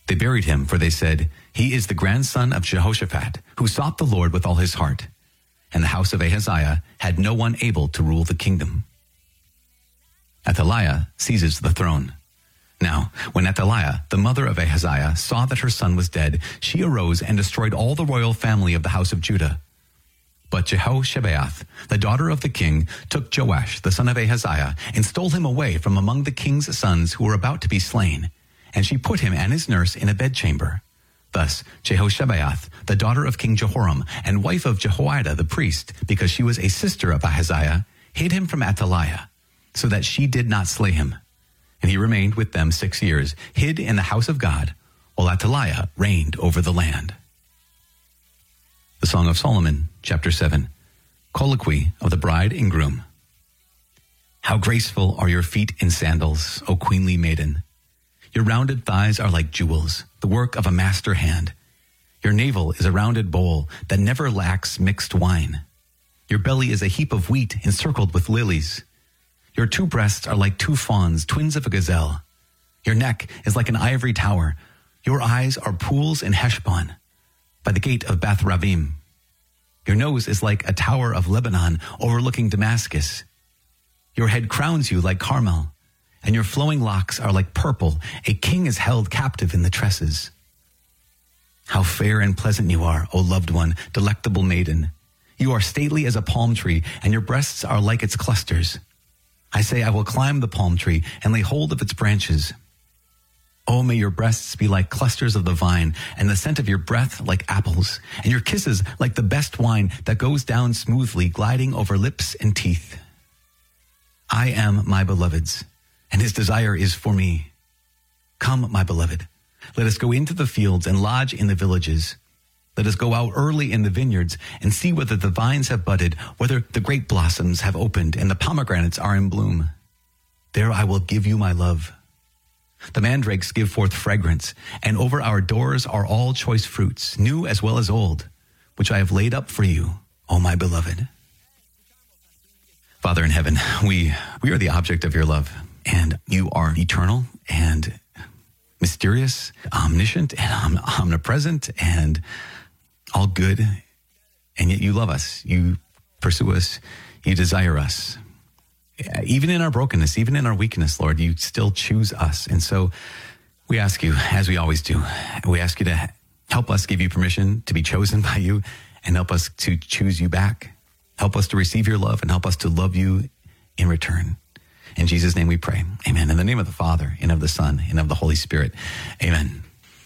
They buried him, for they said, "He is the grandson of Jehoshaphat, who sought the Lord with all his heart." And the house of Ahaziah had no one able to rule the kingdom. Athaliah seizes the throne. Now, when Athaliah, the mother of Ahaziah, saw that her son was dead, she arose and destroyed all the royal family of the house of Judah. But Jehoshabeath, the daughter of the king, took Joash, the son of Ahaziah, and stole him away from among the king's sons who were about to be slain. And she put him and his nurse in a bedchamber. Thus Jehoshabeath, the daughter of King Jehoram, and wife of Jehoiada the priest, because she was a sister of Ahaziah, hid him from Athaliah, so that she did not slay him. And he remained with them 6 years, hid in the house of God, while Athaliah reigned over the land. The Song of Solomon, chapter 7, Colloquy of the Bride and Groom. How graceful are your feet in sandals, O queenly maiden! Your rounded thighs are like jewels, the work of a master hand. Your navel is a rounded bowl that never lacks mixed wine. Your belly is a heap of wheat encircled with lilies. Your 2 breasts are like 2 fawns, twins of a gazelle. Your neck is like an ivory tower. Your eyes are pools in Heshbon, by the gate of Bath-ravim. Your nose is like a tower of Lebanon overlooking Damascus. Your head crowns you like Carmel, and your flowing locks are like purple. A king is held captive in the tresses. How fair and pleasant you are, O loved one, delectable maiden. You are stately as a palm tree, and your breasts are like its clusters. I say, I will climb the palm tree and lay hold of its branches. Oh, may your breasts be like clusters of the vine, and the scent of your breath like apples, and your kisses like the best wine that goes down smoothly, gliding over lips and teeth. I am my beloved's, and his desire is for me. Come, my beloved, let us go into the fields and lodge in the villages. Let us go out early in the vineyards and see whether the vines have budded, whether the grape blossoms have opened and the pomegranates are in bloom. There I will give you my love. The mandrakes give forth fragrance, and over our doors are all choice fruits, new as well as old, which I have laid up for you, O my beloved. Father in heaven, we are the object of your love, and you are eternal and mysterious, omniscient, and omnipresent, and all good, and yet you love us. You pursue us. You desire us. Even in our brokenness, even in our weakness, Lord, you still choose us. And so we ask you, as we always do, we ask you to help us give you permission to be chosen by you, and help us to choose you back. Help us to receive your love, and help us to love you in return. In Jesus' name we pray. Amen. In the name of the Father, and of the Son, and of the Holy Spirit. Amen.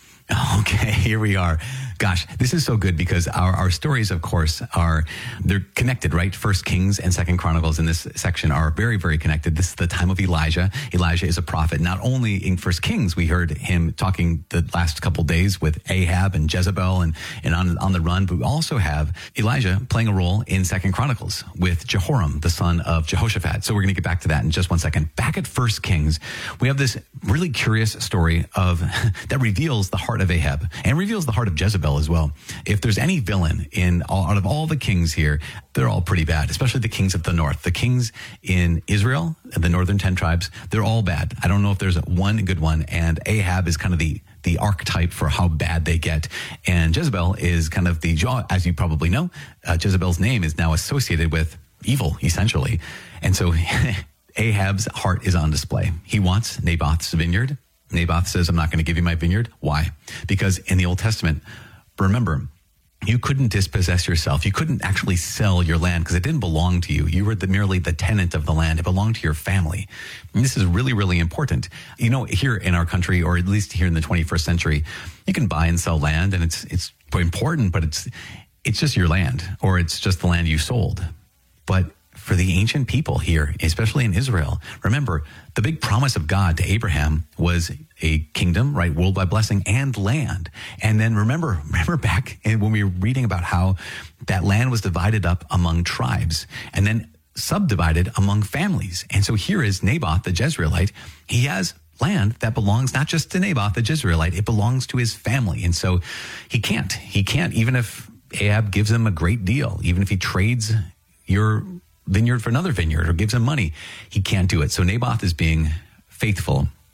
Okay, here we are. Gosh, this is so good because our stories, of course, they're connected, right? 1 Kings and 2 Chronicles in this section are very, very connected. This is the time of Elijah. Elijah is a prophet. Not only in 1 Kings, we heard him talking the last couple days with Ahab and Jezebel and on the run, but we also have Elijah playing a role in 2 Chronicles with Jehoram, the son of Jehoshaphat. So we're going to get back to that in just one second. Back at 1 Kings, we have this really curious story that reveals the heart of Ahab and reveals the heart of Jezebel as well. If there's any villain out of all the kings here, they're all pretty bad, especially the kings of the north. The kings in Israel, the northern 10 tribes, they're all bad. I don't know if there's one good one, and Ahab is kind of the archetype for how bad they get. And Jezebel is kind of as you probably know, Jezebel's name is now associated with evil, essentially. And so Ahab's heart is on display. He wants Naboth's vineyard. Naboth says, I'm not going to give you my vineyard. Why? Because in the Old Testament, remember, you couldn't dispossess yourself. You couldn't actually sell your land because it didn't belong to you. You were merely the tenant of the land. It belonged to your family. And this is really, really important. You know, here in our country, or at least here in the 21st century, you can buy and sell land, and it's important, but it's just your land, or it's just the land you sold. But for the ancient people here, especially in Israel, remember, the big promise of God to Abraham was a kingdom, right, ruled by blessing, and land. And then remember back when we were reading about how that land was divided up among tribes and then subdivided among families. And so here is Naboth, the Jezreelite. He has land that belongs not just to Naboth, the Jezreelite, it belongs to his family. And so he can't, even if Ahab gives him a great deal, even if he trades your vineyard for another vineyard or gives him money, he can't do it. So Naboth is being faithful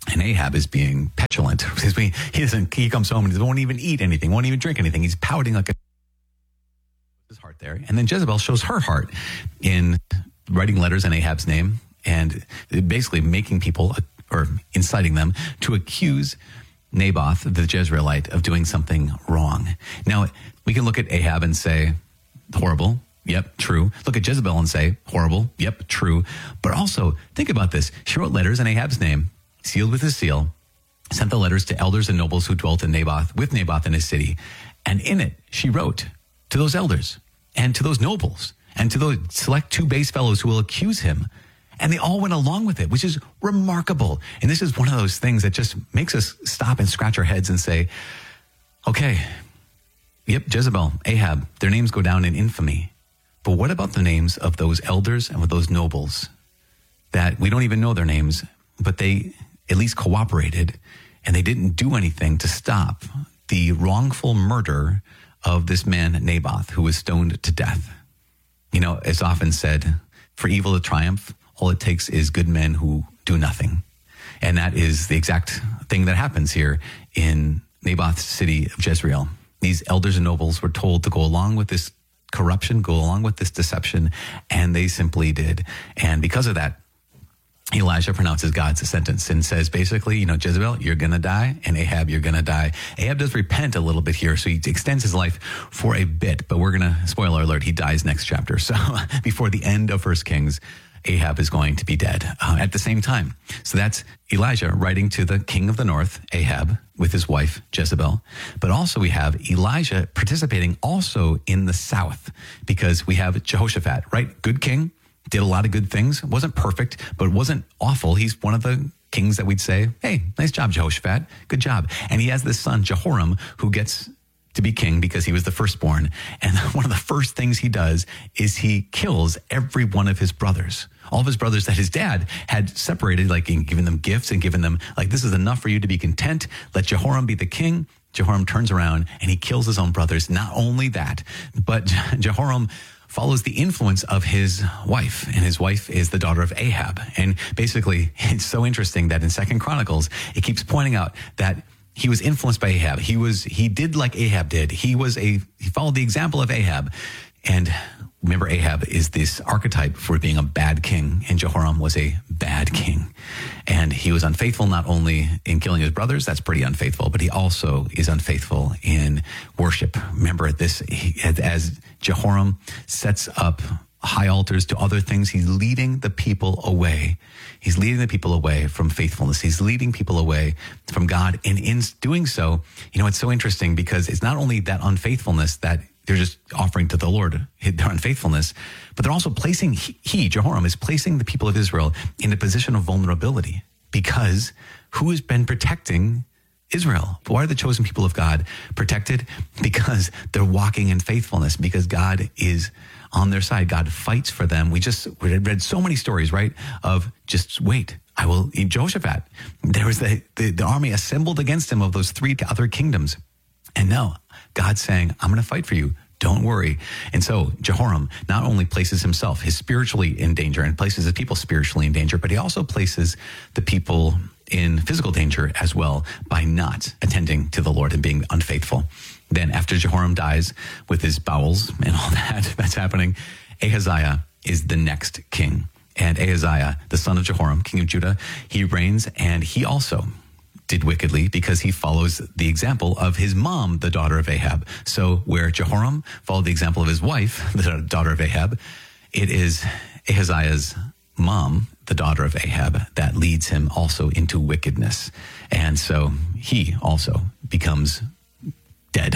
And Ahab is being petulant. He comes home and he won't even eat anything, won't even drink anything. He's pouting like his heart there. And then Jezebel shows her heart in writing letters in Ahab's name and basically making people or inciting them to accuse Naboth, the Jezreelite, of doing something wrong. Now, we can look at Ahab and say, horrible. Yep, true. Look at Jezebel and say, horrible. Yep, true. But also, think about this. She wrote letters in Ahab's name, sealed with his seal, sent the letters to elders and nobles who dwelt in Naboth, with Naboth in his city. And in it, she wrote to those elders and to those nobles and to those select 2 base fellows who will accuse him. And they all went along with it, which is remarkable. And this is one of those things that just makes us stop and scratch our heads and say, okay, yep, Jezebel, Ahab, their names go down in infamy. But what about the names of those elders and with those nobles that we don't even know their names, but they at least cooperated and they didn't do anything to stop the wrongful murder of this man, Naboth, who was stoned to death? You know, it's often said, for evil to triumph, all it takes is good men who do nothing. And that is the exact thing that happens here in Naboth's city of Jezreel. These elders and nobles were told to go along with this corruption, go along with this deception, and they simply did. And because of that, Elijah pronounces God's sentence and says, basically, you know, Jezebel, you're going to die, and Ahab, you're going to die. Ahab does repent a little bit here, so he extends his life for a bit, but we're going to, spoiler alert, he dies next chapter. So before the end of 1 Kings, Ahab is going to be dead at the same time. So that's Elijah writing to the king of the north, Ahab, with his wife, Jezebel. But also we have Elijah participating also in the south, because we have Jehoshaphat, right? Good king, did a lot of good things. Wasn't perfect, but wasn't awful. He's one of the kings that we'd say, hey, nice job, Jehoshaphat. Good job. And he has this son, Jehoram, who gets to be king because he was the firstborn. And one of the first things he does is he kills every one of his brothers. All of his brothers that his dad had separated, like giving them gifts and giving them, like, this is enough for you to be content. Let Jehoram be the king. Jehoram turns around and he kills his own brothers. Not only that, but Jehoram follows the influence of his wife, and his wife is the daughter of Ahab. And basically, it's so interesting that in 2 Chronicles, it keeps pointing out that he was influenced by Ahab. He did like Ahab did. He followed the example of Ahab. And remember, Ahab is this archetype for being a bad king, and Jehoram was a bad king. And he was unfaithful not only in killing his brothers, that's pretty unfaithful, but he also is unfaithful in worship. Remember this, as Jehoram sets up high altars to other things, he's leading the people away. He's leading the people away from faithfulness. He's leading people away from God. And in doing so, you know, it's so interesting because it's not only that unfaithfulness that they're just offering to the Lord, their unfaithfulness, but they're also placing, Jehoram is placing the people of Israel in a position of vulnerability, because who has been protecting Israel? Why are the chosen people of God protected? Because they're walking in faithfulness, because God is on their side. God fights for them. We read so many stories, right? Of just wait, I will, Jehoshaphat, there was the army assembled against him of those 3 other kingdoms. And now God's saying, I'm going to fight for you. Don't worry. And so Jehoram not only places himself, his spiritually in danger, and places his people spiritually in danger, but he also places the people in physical danger as well by not attending to the Lord and being unfaithful. Then after Jehoram dies with his bowels and all that's happening, Ahaziah is the next king. And Ahaziah, the son of Jehoram, king of Judah, he reigns, and he also did wickedly because he follows the example of his mom, the daughter of Ahab. So where Jehoram followed the example of his wife, the daughter of Ahab, it is Ahaziah's mom, the daughter of Ahab, that leads him also into wickedness. And so he also becomes dead.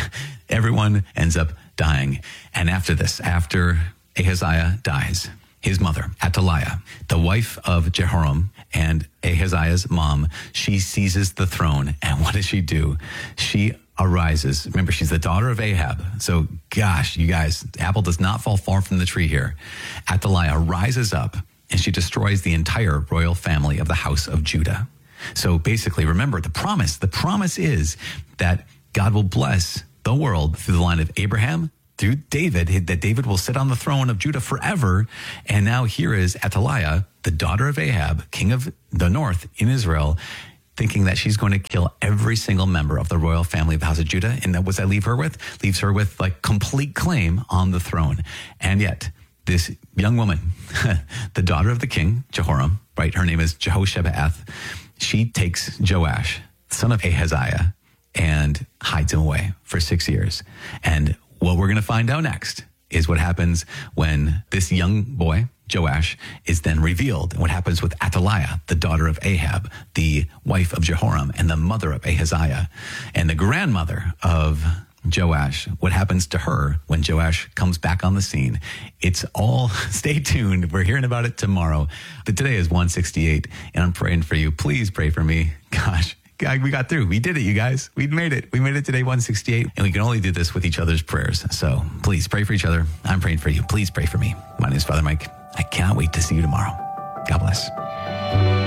Everyone ends up dying. And after this, after Ahaziah dies, his mother, Athaliah, the wife of Jehoram and Ahaziah's mom, she seizes the throne. And what does she do? She arises. Remember, she's the daughter of Ahab. So, gosh, you guys, the apple does not fall far from the tree here. Athaliah rises up and she destroys the entire royal family of the house of Judah. So basically, remember, the promise is that God will bless the world through the line of Abraham, through David, that David will sit on the throne of Judah forever. And now here is Athaliah the daughter of Ahab, king of the north in Israel, thinking that she's going to kill every single member of the royal family of the house of Judah. And what does that leave her with? Leaves her with like complete claim on the throne. And yet this young woman, the daughter of the king, Jehoram, right? Her name is Jehoshaphat. She takes Joash, son of Ahaziah, and hides him away for 6 years. And what we're going to find out next is what happens when this young boy, Joash, is then revealed. And what happens with Athaliah, the daughter of Ahab, the wife of Jehoram, and the mother of Ahaziah, and the grandmother of Joash, what happens to her when Joash comes back on the scene. It's all, stay tuned. We're hearing about it tomorrow. But today is 168, and I'm praying for you. Please pray for me. Gosh, God, we got through. We did it, you guys. We made it. We made it today, 168. And we can only do this with each other's prayers. So please pray for each other. I'm praying for you. Please pray for me. My name is Father Mike. I cannot wait to see you tomorrow. God bless.